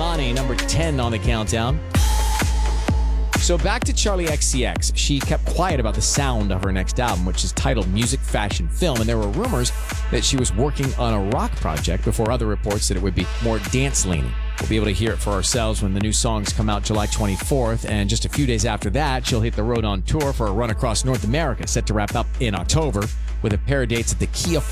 Kehlani, number 10 on the countdown. So back to Charlie XCX. She kept quiet about the sound of her next album, which is titled Music, Fashion, Film, and there were rumors that she was working on a rock project before other reports that it would be more dance-leaning. We'll be able to hear it for ourselves when the new songs come out July 24th, and just a few days after that, she'll hit the road on tour for a run across North America, set to wrap up in October with a pair of dates at the Kia